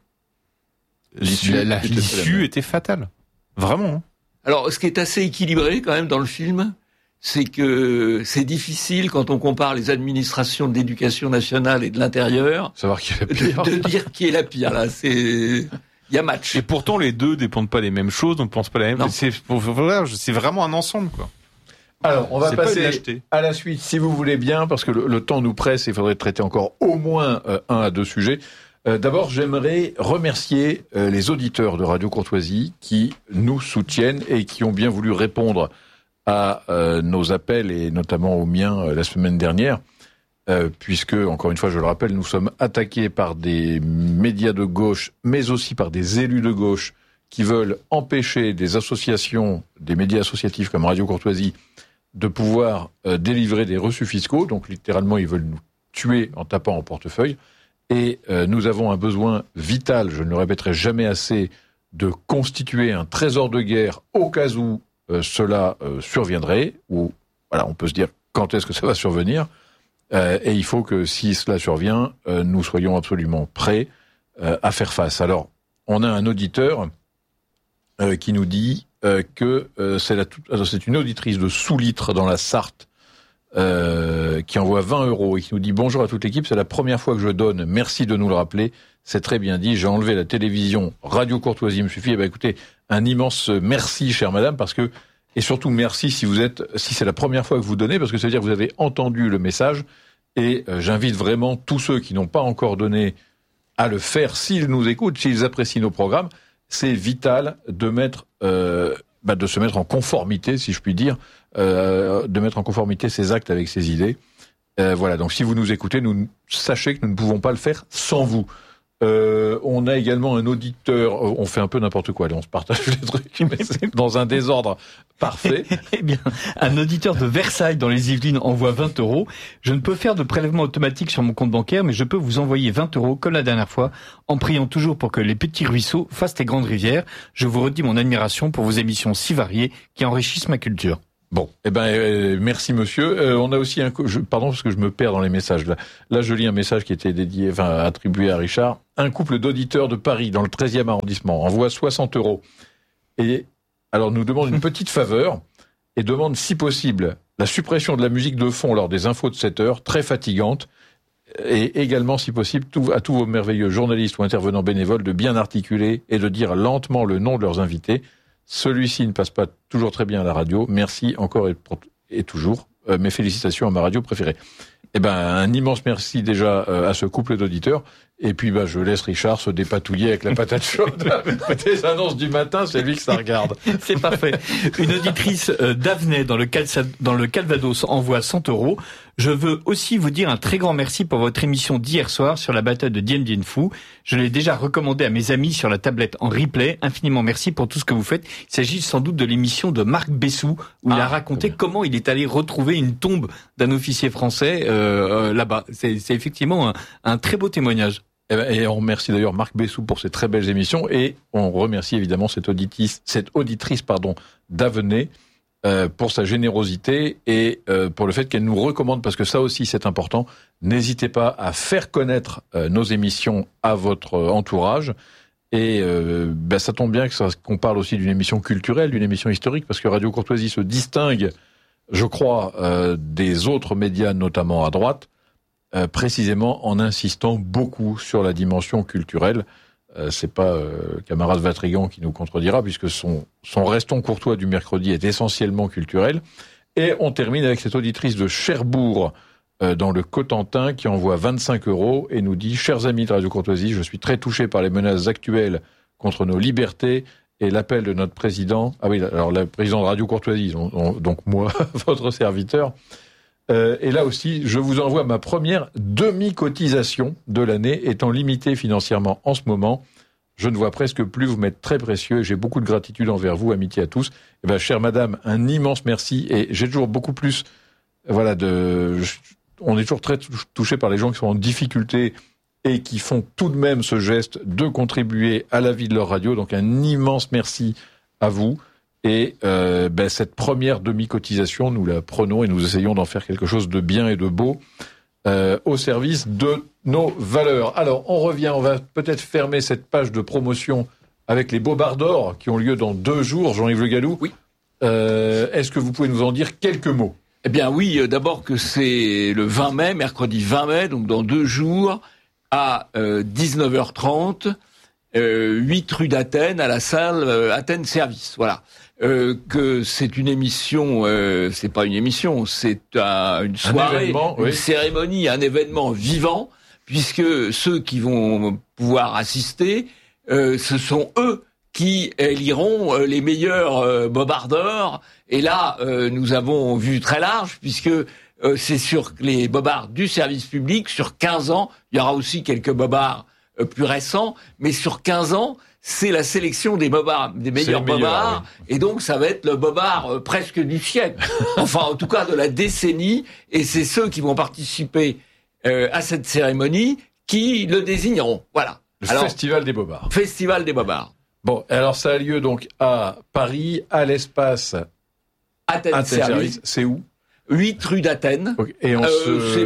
l'issue était fatale. Vraiment. Hein. Alors, ce qui est assez équilibré quand même dans le film, c'est que c'est difficile quand on compare les administrations de l'éducation nationale et de l'intérieur, savoir qui est la pire. De dire qui est la pire. Là, il y a match. Et pourtant, les deux dépendent pas des mêmes choses, on ne pense pas la même. C'est vraiment un ensemble, quoi. Alors, on va passer à la suite, si vous voulez bien, parce que le temps nous presse et il faudrait traiter encore au moins 1 à 2 sujets. D'abord, j'aimerais remercier les auditeurs de Radio Courtoisie qui nous soutiennent et qui ont bien voulu répondre à nos appels, et notamment au mien la semaine dernière, puisque, encore une fois, je le rappelle, nous sommes attaqués par des médias de gauche, mais aussi par des élus de gauche qui veulent empêcher des associations, des médias associatifs comme Radio Courtoisie, de pouvoir délivrer des reçus fiscaux. Donc littéralement, ils veulent nous tuer en tapant en portefeuille. Et nous avons un besoin vital, je ne le répéterai jamais assez, de constituer un trésor de guerre au cas où cela surviendrait, ou voilà, on peut se dire quand est-ce que ça va survenir. Et il faut que si cela survient, nous soyons absolument prêts à faire face. Alors, on a un auditeur qui nous dit que c'est une auditrice de Sous-Litre dans la Sarthe qui envoie 20 € et qui nous dit « Bonjour à toute l'équipe, c'est la première fois que je donne, merci de nous le rappeler, c'est très bien dit, j'ai enlevé la télévision, Radio Courtoisie me suffit. » Eh bien écoutez, un immense merci, chère madame, parce que, et surtout merci si c'est la première fois que vous donnez, parce que ça veut dire que vous avez entendu le message, et j'invite vraiment tous ceux qui n'ont pas encore donné à le faire s'ils nous écoutent, s'ils apprécient nos programmes. C'est vital de de se mettre en conformité, si je puis dire, de mettre en conformité ses actes avec ses idées. Voilà, donc si vous nous écoutez, sachez que nous ne pouvons pas le faire sans vous. On a également un auditeur, on fait un peu n'importe quoi, allez, on se partage les trucs, mais c'est dans un désordre parfait. Eh bien, un auditeur de Versailles dans les Yvelines envoie 20 €. Je ne peux faire de prélèvement automatique sur mon compte bancaire, mais je peux vous envoyer 20 € comme la dernière fois, en priant toujours pour que les petits ruisseaux fassent les grandes rivières. Je vous redis mon admiration pour vos émissions si variées qui enrichissent ma culture. Bon, merci monsieur. On a aussi pardon parce que je me perds dans les messages. Là, je lis un message qui était attribué à Richard. Un couple d'auditeurs de Paris, dans le 13e arrondissement, envoie 60 €. Et alors nous demande une petite faveur et demande si possible la suppression de la musique de fond lors des infos de 7 heures, très fatigante, et également si possible à tous vos merveilleux journalistes ou intervenants bénévoles de bien articuler et de dire lentement le nom de leurs invités. Celui-ci ne passe pas toujours très bien à la radio. Merci encore et toujours. Mes félicitations à ma radio préférée. Un immense merci déjà à ce couple d'auditeurs. Et puis je laisse Richard se dépatouiller avec la patate chaude. Les annonces du matin, c'est lui que ça regarde. C'est parfait. Une auditrice d'Avenay dans le Calvados envoie 100 €. Je veux aussi vous dire un très grand merci pour votre émission d'hier soir sur la bataille de Dien Bien Phu. Je l'ai déjà recommandé à mes amis sur la tablette en replay. Infiniment merci pour tout ce que vous faites. Il s'agit sans doute de l'émission de Marc Bessou où il a raconté comment il est allé retrouver une tombe d'un officier français là-bas. C'est effectivement un très beau témoignage. Et on remercie d'ailleurs Marc Bessou pour ces très belles émissions et on remercie évidemment cette auditrice d'Avenay pour sa générosité et pour le fait qu'elle nous recommande, parce que ça aussi c'est important, n'hésitez pas à faire connaître nos émissions à votre entourage. Et ça tombe bien qu'on parle aussi d'une émission culturelle, d'une émission historique, parce que Radio Courtoisie se distingue, je crois, des autres médias, notamment à droite, précisément en insistant beaucoup sur la dimension culturelle. C'est pas camarade Vatrigan qui nous contredira, puisque son Restons courtois du mercredi est essentiellement culturel. Et on termine avec cette auditrice de Cherbourg, dans le Cotentin, qui envoie 25 € et nous dit « Chers amis de Radio Courtoisie, je suis très touché par les menaces actuelles contre nos libertés et l'appel de notre président. » Ah oui, alors le président de Radio Courtoisie, donc moi, votre serviteur. Et là aussi, je vous envoie ma première demi-cotisation de l'année, étant limitée financièrement en ce moment. Je ne vois presque plus, vous m'êtes très précieux, j'ai beaucoup de gratitude envers vous, amitié à tous. Chère madame, un immense merci, et j'ai toujours beaucoup plus, on est toujours très touché par les gens qui sont en difficulté et qui font tout de même ce geste de contribuer à la vie de leur radio, donc un immense merci à vous. Et cette première demi-cotisation, nous la prenons et nous essayons d'en faire quelque chose de bien et de beau au service de nos valeurs. Alors, on va peut-être fermer cette page de promotion avec les Bobards d'Or qui ont lieu dans 2 jours. Jean-Yves Le Gallou. Oui. Est-ce que vous pouvez nous en dire quelques mots ? Eh bien oui, d'abord que c'est le 20 mai, mercredi 20 mai, donc dans 2 jours, à 19h30, 8 rue d'Athènes, à la salle Athènes Service. Voilà. Que c'est une émission, c'est pas une émission, c'est une soirée, une cérémonie, un événement vivant, puisque ceux qui vont pouvoir assister, ce sont eux qui éliront les meilleurs Bobards d'Or. Et là, nous avons vu très large, puisque c'est sur les Bobards du service public, sur 15 ans, il y aura aussi quelques Bobards plus récents, mais sur 15 ans, c'est la sélection des Bobards, des meilleurs Bobards, oui. Et donc ça va être le Bobard presque du siècle, enfin en tout cas de la décennie, et c'est ceux qui vont participer à cette cérémonie qui le désigneront. Voilà. Festival des Bobards. Festival des Bobards. Bon, alors ça a lieu donc à Paris, à l'espace Athènes Service. C'est où ? 8 rue d'Athènes. Okay. Et c'est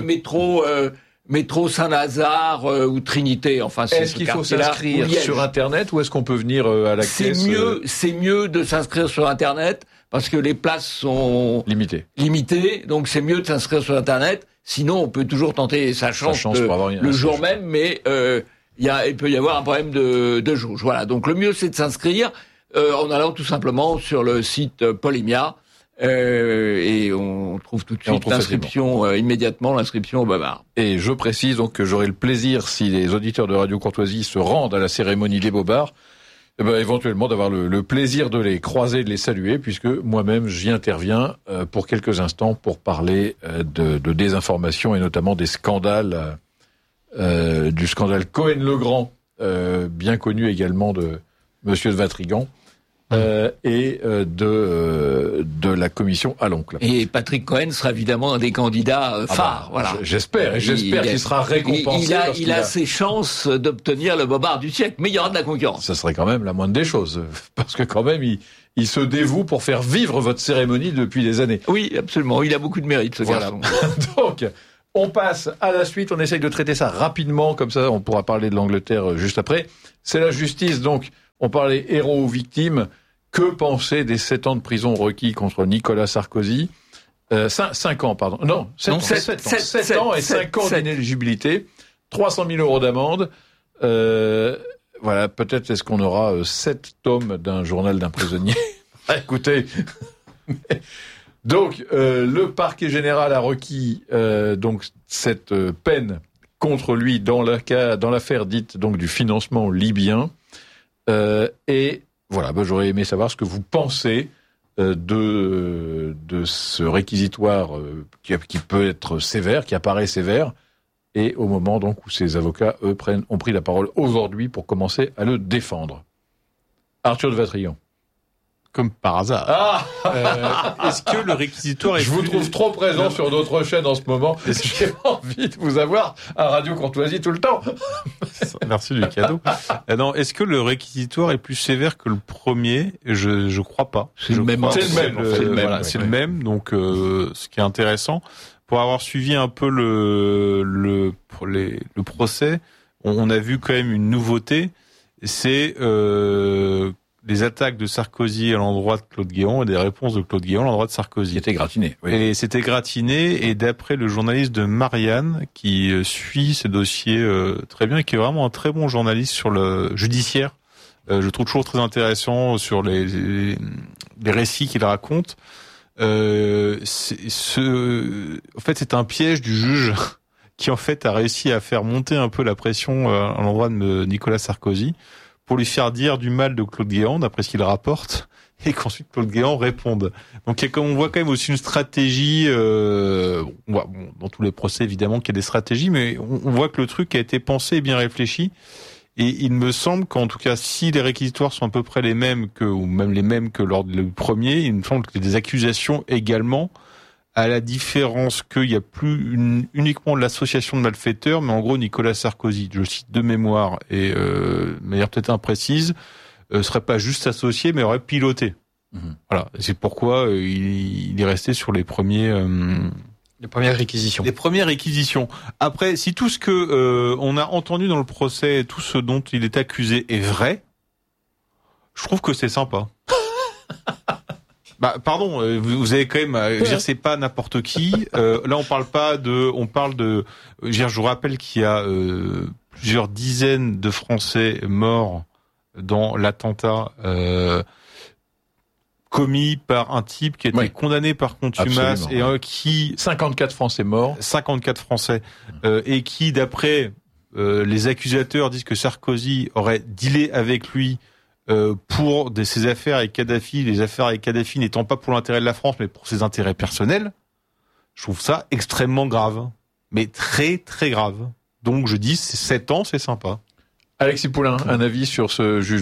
métro Saint-Lazare ou Trinité, enfin c'est Est-ce qu'il faut s'inscrire sur Internet ou est-ce qu'on peut venir à la caisse ? C'est mieux de s'inscrire sur Internet parce que les places sont limitées, donc c'est mieux de s'inscrire sur Internet. Sinon, on peut toujours tenter sa chance le jour même, mais il peut y avoir un problème de jauge. Voilà, donc le mieux c'est de s'inscrire en allant tout simplement sur le site Polémia. Et on trouve tout de suite l'inscription immédiatement, l'inscription au Bobard. Et je précise donc que j'aurai le plaisir, si les auditeurs de Radio Courtoisie se rendent à la cérémonie des Bobards, éventuellement d'avoir le plaisir de les croiser, de les saluer, puisque moi-même j'y interviens pour quelques instants pour parler de désinformation et notamment des scandales, du scandale Cohen-Legrand bien connu également de Monsieur de Vatrigan, et de la commission à l'oncle. Et Patrick Cohen sera évidemment un des candidats phares. Voilà. J'espère qu'il sera récompensé. Il a ses chances d'obtenir le bobard du siècle, mais il y aura de la concurrence. Ça serait quand même la moindre des choses, parce que quand même, il se dévoue pour faire vivre votre cérémonie depuis des années. Oui, absolument. Il a beaucoup de mérite, ce garçon. Donc, on passe à la suite. On essaye de traiter ça rapidement, comme ça, on pourra parler de l'Angleterre juste après. C'est la justice, donc. On parlait héros ou victimes. Que penser des 7 ans de prison requis contre Nicolas Sarkozy 5 ans, pardon. Non, 7 ans et 5 ans d'inéligibilité. 300 000 euros d'amende. Voilà, peut-être est-ce qu'on aura 7 tomes d'un journal d'un prisonnier. Écoutez. Donc, le parquet général a requis donc cette peine contre lui dans l'affaire dite donc du financement libyen. Et voilà, j'aurais aimé savoir ce que vous pensez de ce réquisitoire qui peut être sévère, qui apparaît sévère, et au moment donc où ces avocats, eux, ont pris la parole aujourd'hui pour commencer à le défendre. Arthur de Vatrigan. Comme par hasard. Est-ce que le réquisitoire est... Je vous trouve trop présent sur d'autres chaînes en ce moment. J'ai envie de vous avoir à Radio Courtoisie tout le temps. Merci du cadeau. Non, est-ce que le réquisitoire est plus sévère que le premier ? Je crois pas. C'est le même. C'est le même. Donc, ce qui est intéressant, pour avoir suivi un peu le procès, on a vu quand même une nouveauté. C'est des attaques de Sarkozy à l'endroit de Claude Guéant et des réponses de Claude Guéant à l'endroit de Sarkozy. Qui était gratiné. Oui. Et c'était gratiné, et d'après le journaliste de Marianne, qui suit ces dossiers très bien, et qui est vraiment un très bon journaliste sur le judiciaire, je trouve toujours très intéressant sur les récits qu'il raconte. En fait, c'est un piège du juge qui, en fait, a réussi à faire monter un peu la pression à l'endroit de Nicolas Sarkozy, pour lui faire dire du mal de Claude Guéant, d'après ce qu'il rapporte, et qu'ensuite Claude Guéant réponde. Donc on voit quand même aussi une stratégie, dans tous les procès évidemment qu'il y a des stratégies, mais on voit que le truc a été pensé et bien réfléchi, et il me semble qu'en tout cas, si les réquisitoires sont à peu près les mêmes ou même les mêmes que lors du premier, il me semble qu'il y a des accusations également, à la différence qu'il n'y a plus uniquement de l'association de malfaiteurs, mais en gros Nicolas Sarkozy, je cite de mémoire et de manière peut-être imprécise, serait pas juste associé, mais aurait piloté. Voilà, et c'est pourquoi il est resté sur les premières réquisitions. Les premières réquisitions. Après, si tout ce que on a entendu dans le procès, tout ce dont il est accusé est vrai, je trouve que c'est sympa. Pardon, vous avez quand même, je veux dire, c'est pas n'importe qui. Là, on parle de, je veux dire, je vous rappelle qu'il y a plusieurs dizaines de Français morts dans l'attentat commis par un type qui a été condamné par contumace et qui 54 Français morts, 54 Français et qui, d'après les accusateurs, disent que Sarkozy aurait dealé avec lui. Pour ses affaires avec Kadhafi, les affaires avec Kadhafi n'étant pas pour l'intérêt de la France, mais pour ses intérêts personnels, je trouve ça extrêmement grave. Mais très, très grave. Donc je dis, 7 ans, c'est sympa. Alexis Poulain, un avis sur ce jugement ?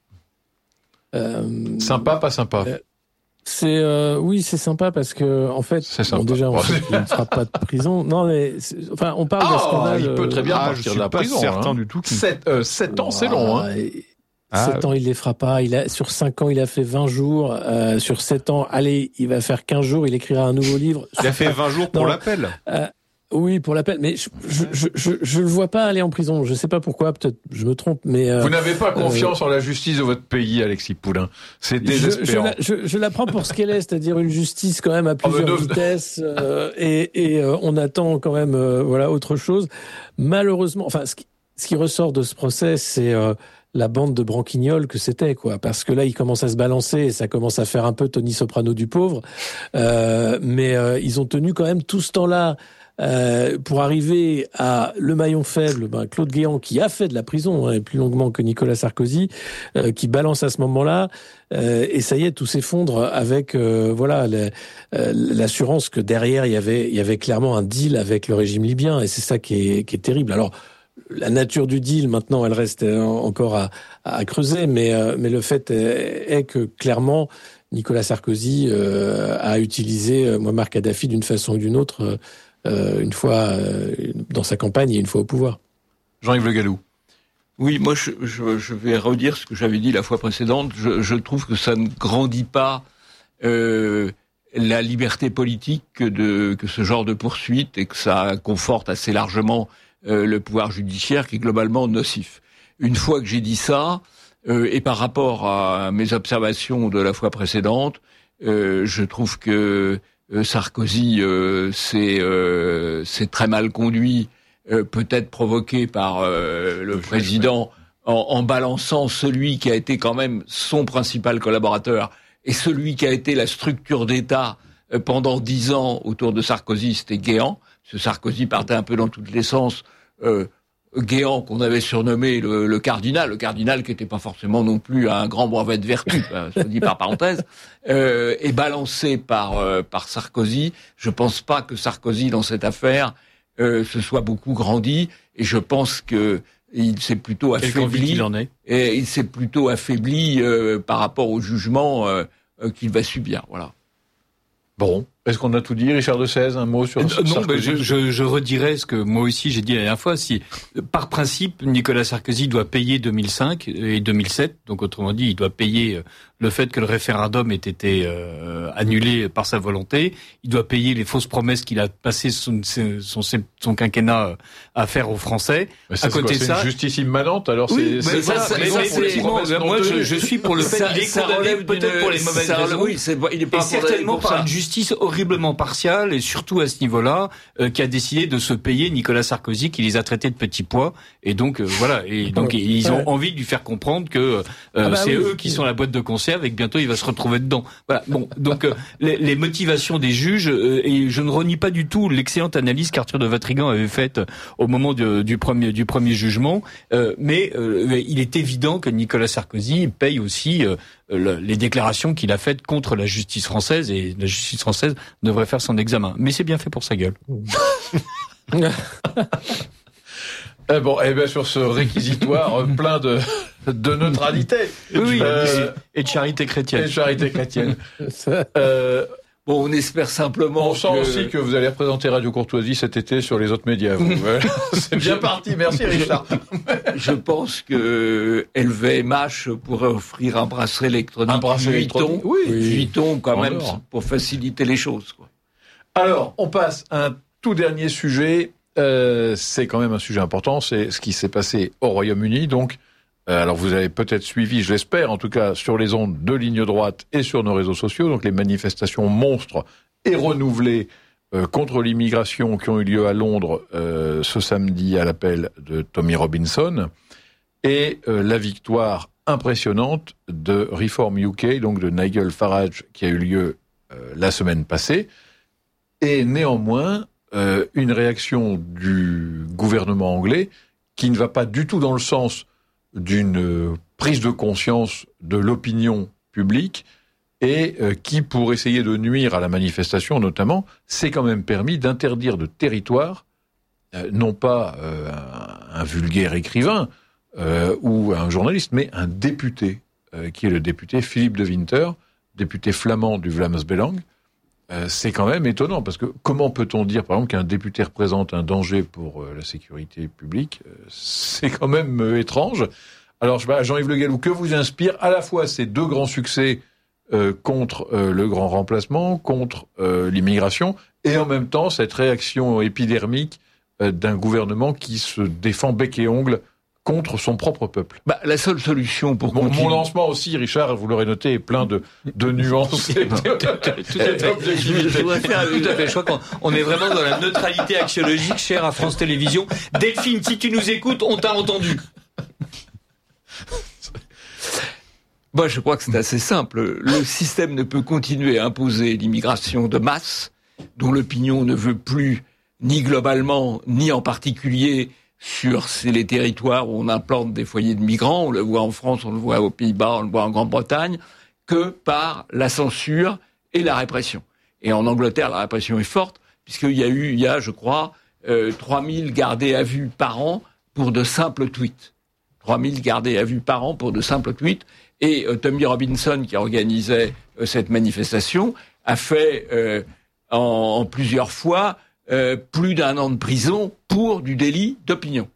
Sympa, pas sympa ? Oui, c'est sympa parce que en fait, déjà, il ne sera pas de prison. Non, mais on parle d'un scandale. Il peut très bien partir de la prison. Je suis pas certain du tout. 7 ans, c'est long. 7 ans, il les fera pas. Sur 5 ans, il a fait 20 jours. Sur 7 ans, allez, il va faire 15 jours. Il écrira un nouveau livre. Il a fait 20 jours pour l'appel. Oui, pour l'appel. Mais je le vois pas aller en prison. Je sais pas pourquoi. Peut-être je me trompe. Mais vous n'avez pas confiance en la justice de votre pays, Alexis Poulain. C'est désespérant. Je la prends pour ce qu'elle est, c'est-à-dire une justice quand même à plusieurs vitesses. Et on attend quand même autre chose. Malheureusement, ce qui ressort de ce procès, c'est la bande de branquignoles que c'était, quoi. Parce que là, il commence à se balancer et ça commence à faire un peu Tony Soprano du pauvre. Mais ils ont tenu quand même tout ce temps-là pour arriver à le maillon faible, Claude Guéant, qui a fait de la prison plus longuement que Nicolas Sarkozy, qui balance à ce moment-là. Et ça y est, tout s'effondre avec l'assurance que derrière, il y avait clairement un deal avec le régime libyen. Et c'est ça qui est terrible. Alors, la nature du deal, maintenant, elle reste encore à creuser, mais le fait est que, clairement, Nicolas Sarkozy a utilisé Mouammar Kadhafi d'une façon ou d'une autre, une fois dans sa campagne et une fois au pouvoir. Jean-Yves Le Gallou. Oui, moi je vais redire ce que j'avais dit la fois précédente. Je trouve que ça ne grandit pas la liberté politique que ce genre de poursuite, et que ça conforte assez largement le pouvoir judiciaire, qui est globalement nocif. Une fois que j'ai dit ça, et par rapport à mes observations de la fois précédente, je trouve que Sarkozy s'est très mal conduit, peut-être provoqué par le président, en balançant celui qui a été quand même son principal collaborateur et celui qui a été la structure d'État pendant 10 ans autour de Sarkozy, c'était Guéant. Ce Sarkozy partait un peu dans tous les sens. Guéant, qu'on avait surnommé le cardinal qui n'était pas forcément non plus un grand brevet de vertu, se dit par parenthèse, est balancé par Sarkozy. Je pense pas que Sarkozy, dans cette affaire, se soit beaucoup grandi, et je pense que il s'est plutôt affaibli. Et il s'est plutôt affaibli par rapport au jugement qu'il va subir. Voilà. Bon, est-ce qu'on a tout dit, Richard de Sèze, un mot sur Sarkozy? Non, mais je redirais ce que moi aussi j'ai dit la dernière fois. Si, par principe, Nicolas Sarkozy doit payer 2005 et 2007, donc autrement dit, il doit payer le fait que le référendum ait été annulé par sa volonté. Il doit payer les fausses promesses qu'il a passé son quinquennat à faire aux Français. Mais ça, à côté de ça, c'est une justice immanente. Alors oui, c'est effectivement, moi je suis pour le fait qu'il est condamné peut-être pour les mauvaises raisons. Oui, il est pas et certainement par une justice horriblement partiale, et surtout à ce niveau-là, qui a décidé de se payer Nicolas Sarkozy, qui les a traités de petits pois. Et donc voilà, et donc ils ont envie de lui faire comprendre que c'est eux qui sont la boîte de conserve et que bientôt il va se retrouver dedans. Voilà. Bon, donc les motivations des juges, et je ne renie pas du tout l'excellente analyse qu'Arthur de Vatrigan avait faite au moment du premier jugement, mais il est évident que Nicolas Sarkozy paye aussi les déclarations qu'il a faites contre la justice française, et la justice française devrait faire son examen. Mais c'est bien fait pour sa gueule. Bon, et bien sur ce réquisitoire plein de neutralité, oui, et de charité chrétienne. Bon, on espère simplement. On sent aussi que vous allez représenter Radio Courtoisie cet été sur les autres médias. C'est bien parti, merci Richard. Je pense que LVMH pourrait offrir un bracelet électronique. Un bracelet électronique, oui. Vuitton quand même, pour faciliter les choses, quoi. Alors, on passe à un tout dernier sujet. C'est quand même un sujet important, c'est ce qui s'est passé au Royaume-Uni. Donc, alors vous avez peut-être suivi, je l'espère, en tout cas sur les ondes de Ligne Droite et sur nos réseaux sociaux, donc les manifestations monstres et renouvelées contre l'immigration qui ont eu lieu à Londres ce samedi à l'appel de Tommy Robinson, et la victoire impressionnante de Reform UK, donc de Nigel Farage, qui a eu lieu la semaine passée, et néanmoins une réaction du gouvernement anglais qui ne va pas du tout dans le sens d'une prise de conscience de l'opinion publique, et qui, pour essayer de nuire à la manifestation notamment, s'est quand même permis d'interdire de territoire, non pas un vulgaire écrivain ou un journaliste, mais un député, qui est le député Philippe de Winter, député flamand du Vlaams-Belang. C'est quand même étonnant, parce que comment peut-on dire, par exemple, qu'un député représente un danger pour la sécurité publique? C'est quand même étrange. Alors, Jean-Yves Le Gallou, que vous inspire à la fois ces deux grands succès contre le grand remplacement, contre l'immigration, et en même temps cette réaction épidermique d'un gouvernement qui se défend bec et ongle contre son propre peuple? La seule solution pour mon lancement aussi, Richard, vous l'aurez noté, est plein de nuances. Tout à fait. Je crois qu'on est vraiment dans la neutralité axiologique chère à France Télévisions. Delphine, si tu nous écoutes, on t'a entendu. Moi, je crois que c'est assez simple. Le système ne peut continuer à imposer l'immigration de masse, dont l'opinion ne veut plus, ni globalement, ni en particulier sur les territoires où on implante des foyers de migrants. On le voit en France, on le voit aux Pays-Bas, on le voit en Grande-Bretagne, que par la censure et la répression. Et en Angleterre, la répression est forte, puisqu'il y a, je crois, 3000 gardés à vue par an pour de simples tweets. 3000 gardés à vue par an pour de simples tweets. Et Tommy Robinson, qui organisait cette manifestation, a fait en plusieurs fois plus d'1 an de prison pour du délit d'opinion.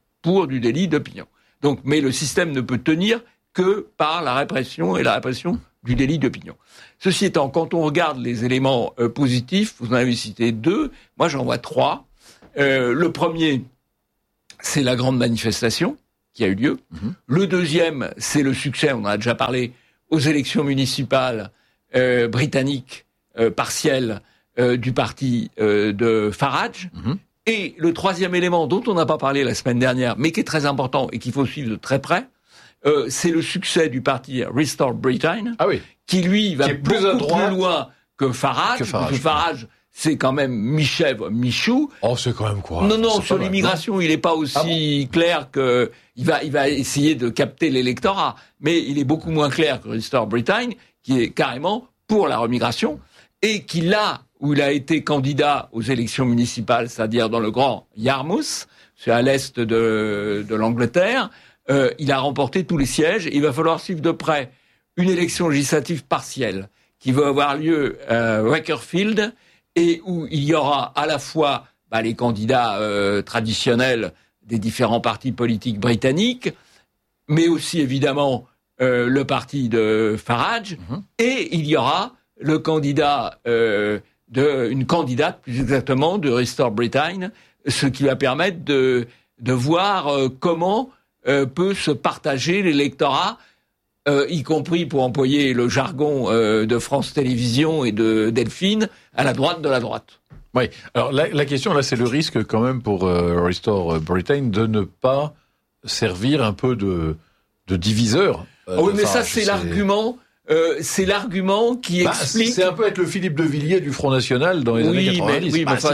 Donc, mais le système ne peut tenir que par la répression et la répression du délit d'opinion. Ceci étant, quand on regarde les éléments positifs, vous en avez cité 2, moi j'en vois 3. Le premier, c'est la grande manifestation qui a eu lieu. Le deuxième, c'est le succès, on en a déjà parlé, aux élections municipales britanniques partielles du parti de Farage. Et le troisième élément dont on n'a pas parlé la semaine dernière, mais qui est très important et qu'il faut suivre de très près, c'est le succès du parti Restore Britain, qui lui va beaucoup plus loin que Farage. Parce que Farage, c'est quand même Michou. Oh, c'est quand même quoi? Non, sur l'immigration, il n'est pas aussi clair que il va essayer de capter l'électorat, mais il est beaucoup moins clair que Restore Britain, qui est carrément pour la remigration et qui là où il a été candidat aux élections municipales, c'est-à-dire dans le Grand Yarmouth, c'est à l'est de l'Angleterre, il a remporté tous les sièges. Et il va falloir suivre de près une élection législative partielle qui va avoir lieu à Wakefield et où il y aura à la fois les candidats traditionnels des différents partis politiques britanniques, mais aussi évidemment le parti de Farage, et il y aura le candidat une candidate plus exactement de Restore Britain, ce qui va permettre de voir comment peut se partager l'électorat, y compris pour employer le jargon de France Télévisions et de Delphine, à la droite de la droite. Oui. Alors la question là, c'est le risque quand même pour Restore Britain de ne pas servir un peu de diviseur. Oui, mais ça c'est l'argument. C'est l'argument qui explique. C'est un peu être le Philippe de Villiers du Front National dans les années 90.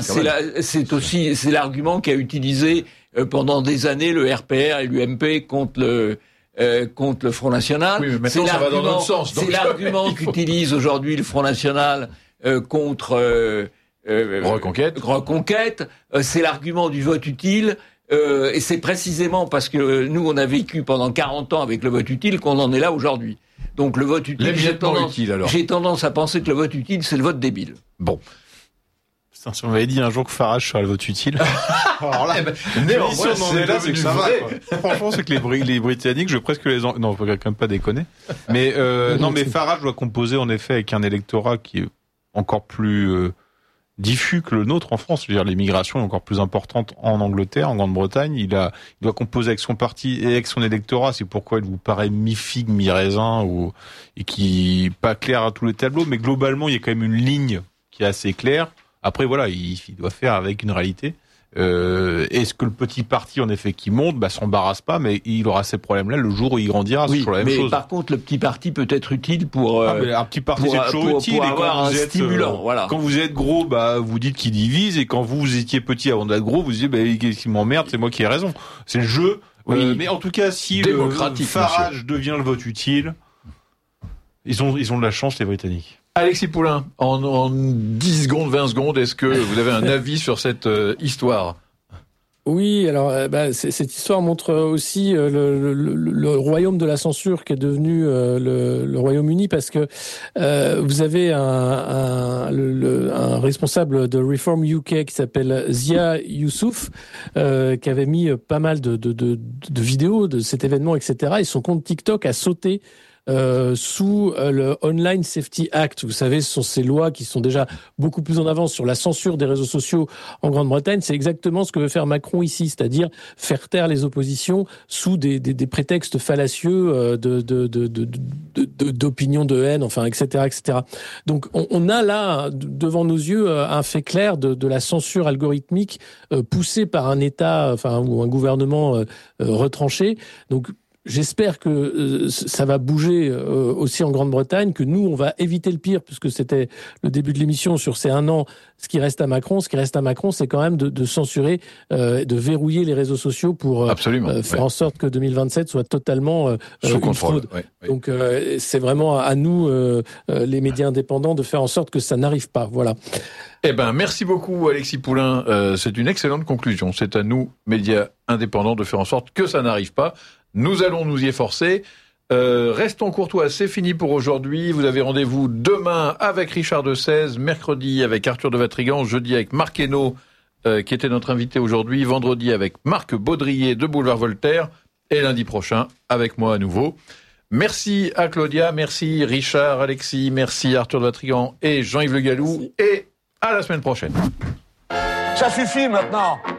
C'est l'argument qu'a utilisé pendant des années le RPR et l'UMP contre le Front National. Oui, mais maintenant ça va dans l'autre sens. C'est l'argument qu'utilise aujourd'hui le Front National contre Reconquête. C'est l'argument du vote utile. Et c'est précisément parce que nous, on a vécu pendant 40 ans avec le vote utile qu'on en est là aujourd'hui. Donc le vote utile, j'ai tendance à penser que le vote utile, c'est le vote débile. Bon. Putain, si on m'avait dit un jour que Farage serait le vote utile. Alors là, c'est que ça va. Franchement, c'est que les Britanniques, je vais presque les non, on peut quand même pas déconner. Mais non, mais Farage doit composer en effet avec un électorat qui est encore plus diffus que le nôtre en France. Je veux dire, l'immigration est encore plus importante en Angleterre, en Grande-Bretagne. Il doit composer avec son parti et avec son électorat. C'est pourquoi il vous paraît mi-figue, mi-raisin et qui pas clair à tous les tableaux. Mais globalement, il y a quand même une ligne qui est assez claire. Après, voilà, il doit faire avec une réalité. Est-ce que le petit parti, en effet, qui monte, s'embarrasse pas, mais il aura ces problèmes-là le jour où il grandira. Oui, c'est toujours la même chose. Mais par contre, le petit parti peut être utile pour un petit parti, c'est toujours utile. Pour avoir un stimulant. Voilà. Quand vous êtes gros, vous dites qu'il divise, et quand vous étiez petit avant d'être gros, vous dites, qu'est-ce qui m'emmerde, c'est moi qui ai raison. C'est le jeu. Oui. Mais en tout cas, si le Farage devient le vote utile, ils ont de la chance, les Britanniques. Alexis Poulain, en 10 secondes, 20 secondes, est-ce que vous avez un avis sur cette histoire? Oui, alors cette histoire montre aussi le royaume de la censure qui est devenu le Royaume-Uni, parce que vous avez un responsable de Reform UK qui s'appelle Zia Youssouf, qui avait mis pas mal de vidéos de cet événement, etc. Et son compte TikTok a sauté sous le Online Safety Act. Vous savez, ce sont ces lois qui sont déjà beaucoup plus en avance sur la censure des réseaux sociaux en Grande-Bretagne. C'est exactement ce que veut faire Macron ici, c'est-à-dire faire taire les oppositions sous des prétextes fallacieux d'opinion, de haine, enfin, etc., etc. Donc, on a là, devant nos yeux, un fait clair de la censure algorithmique poussée par un État, ou un gouvernement retranché. Donc, j'espère que ça va bouger aussi en Grande-Bretagne, que nous, on va éviter le pire, puisque c'était le début de l'émission sur ces 1 an. Ce qui reste à Macron, c'est quand même de censurer, de verrouiller les réseaux sociaux pour faire en sorte que 2027 soit totalement sous contrôle. Donc c'est vraiment à nous, les médias indépendants, de faire en sorte que ça n'arrive pas. Voilà. Eh ben, merci beaucoup, Alexis Poulain. C'est une excellente conclusion. C'est à nous, médias indépendants, de faire en sorte que ça n'arrive pas. Nous allons nous y efforcer. Restons courtois, c'est fini pour aujourd'hui. Vous avez rendez-vous demain avec Richard de Sèze, mercredi avec Arthur de Vatrigan, jeudi avec Marc Hainaut, qui était notre invité aujourd'hui, vendredi avec Marc Baudrier de Boulevard Voltaire, et lundi prochain avec moi à nouveau. Merci à Claudia, merci Richard, Alexis, merci Arthur de Vatrigan et Jean-Yves Le Gallou, et à la semaine prochaine. Ça suffit maintenant.